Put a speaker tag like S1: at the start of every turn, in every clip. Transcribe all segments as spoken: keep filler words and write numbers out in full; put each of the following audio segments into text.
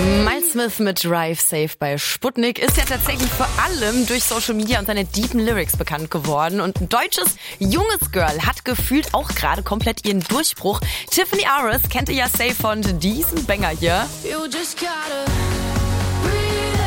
S1: Miles Smith mit Drive Safe bei Sputnik ist ja tatsächlich vor allem durch Social Media und seine deepen Lyrics bekannt geworden. Und ein deutsches, junges Girl hat gefühlt auch gerade komplett ihren Durchbruch. Tiffany Aris kennt ihr ja safe von diesem Banger hier.
S2: You just gotta breathe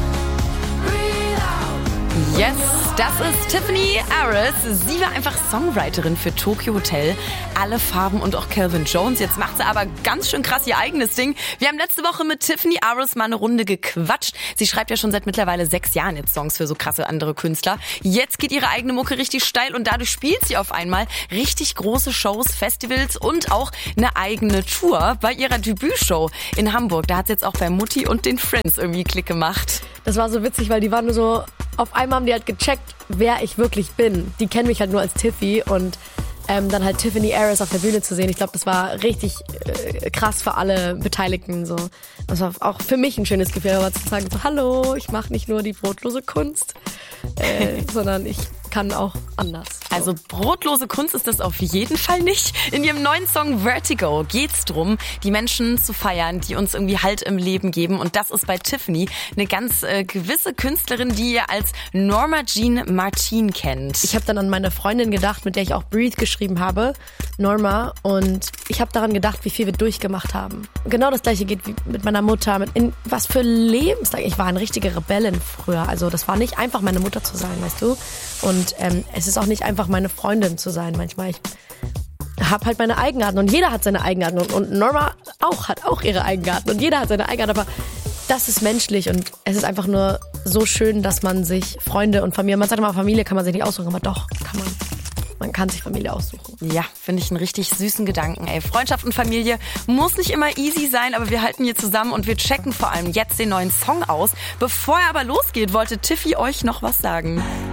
S2: in, breathe out.
S1: Yes, das ist Tiffany Aris. Sie war einfach Songwriterin für Tokyo Hotel, Alle Farben und auch Calvin Jones. Jetzt macht sie aber ganz schön krass ihr eigenes Ding. Wir haben letzte Woche mit Tiffany Aris mal eine Runde gequatscht. Sie schreibt ja schon seit mittlerweile sechs Jahren jetzt Songs für so krasse andere Künstler. Jetzt geht ihre eigene Mucke richtig steil und dadurch spielt sie auf einmal richtig große Shows, Festivals und auch eine eigene Tour bei ihrer Debütshow in Hamburg. Da hat sie jetzt auch bei Mutti und den Friends irgendwie Klick gemacht.
S3: Das war so witzig, weil die waren nur so, auf einmal haben die halt gecheckt, wer ich wirklich bin. Die kennen mich halt nur als Tiffy und ähm, dann halt Tiffany Aris auf der Bühne zu sehen. Ich glaube, das war richtig äh, krass für alle Beteiligten. So. Das war auch für mich ein schönes Gefühl, aber zu sagen, so, hallo, ich mache nicht nur die brotlose Kunst, äh, sondern ich kann auch anders. So.
S1: Also brotlose Kunst ist das auf jeden Fall nicht. In ihrem neuen Song Vertigo geht's drum, die Menschen zu feiern, die uns irgendwie Halt im Leben geben. Und das ist bei Tiffany eine ganz äh, gewisse Künstlerin, die ihr als Norma Jean Martin kennt.
S3: Ich habe dann an meine Freundin gedacht, mit der ich auch Breathe geschrieben habe, Norma. Und ich habe daran gedacht, wie viel wir durchgemacht haben. Genau das gleiche geht wie mit meiner Mutter. Mit in was für Lebenslage. Ich war eine richtige Rebellin früher. Also das war nicht einfach, meine Mutter zu sein, weißt du. Und ähm, es ist auch nicht einfach, meine Freundin zu sein manchmal. Ich habe halt meine Eigenarten und jeder hat seine Eigenarten. Und, und Norma auch hat auch ihre Eigenarten und jeder hat seine Eigenarten. Aber das ist menschlich und es ist einfach nur so schön, dass man sich Freunde und Familie, man sagt immer, Familie kann man sich nicht aussuchen, aber doch, kann man. Man kann sich Familie aussuchen.
S1: Ja, finde ich einen richtig süßen Gedanken, ey. Freundschaft und Familie muss nicht immer easy sein, aber wir halten hier zusammen und wir checken vor allem jetzt den neuen Song aus. Bevor er aber losgeht, wollte Tiffy euch noch was sagen.